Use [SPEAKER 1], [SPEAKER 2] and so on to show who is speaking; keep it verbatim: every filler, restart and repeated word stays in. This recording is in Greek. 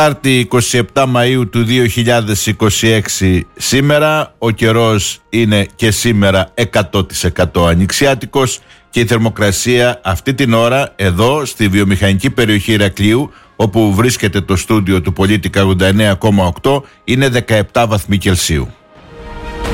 [SPEAKER 1] Τετάρτη εικοστή εβδόμη Μαΐου του δύο χιλιάδες είκοσι έξι σήμερα. Ο καιρός είναι και σήμερα εκατό τοις εκατό ανοιξιάτικος και η θερμοκρασία αυτή την ώρα εδώ στη βιομηχανική περιοχή Ηρακλείου, όπου βρίσκεται το στούντιο του Πολίτικα ογδόντα εννέα κόμμα οκτώ, είναι δεκαεπτά βαθμοί Κελσίου.